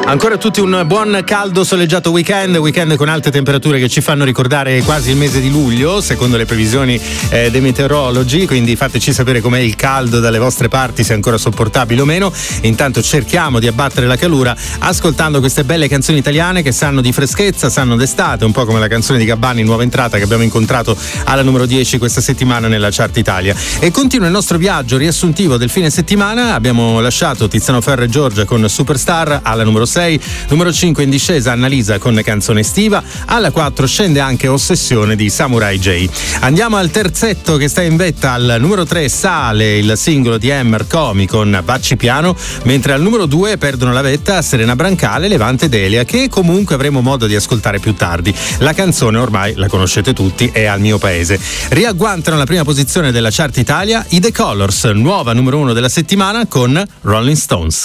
Ancora tutti un buon caldo soleggiato weekend con alte temperature che ci fanno ricordare quasi il mese di luglio secondo le previsioni dei meteorologi, quindi fateci sapere com'è il caldo dalle vostre parti, se è ancora sopportabile o meno. Intanto cerchiamo di abbattere la calura ascoltando queste belle canzoni italiane che sanno di freschezza, sanno d'estate, un po' come la canzone di Gabbani, nuova entrata, che abbiamo incontrato alla numero 10 questa settimana nella Chart Italia. E continua il nostro viaggio riassuntivo del fine settimana. Abbiamo lasciato Tiziano Ferro e Giorgia con Superstar alla numero 6, numero 5 in discesa Annalisa con Canzone estiva, alla 4 scende anche Ossessione di Samurai J. Andiamo al terzetto che sta in vetta. Al numero 3 sale il singolo di Emmer Comi con Bacci Piano, mentre al numero 2 perdono la vetta Serena Brancale, Levante Delia, che comunque avremo modo di ascoltare più tardi. La canzone ormai la conoscete tutti, è Al mio paese. Riagguantano la prima posizione della Chart Italia i The Colors, nuova numero 1 della settimana con Rolling Stones.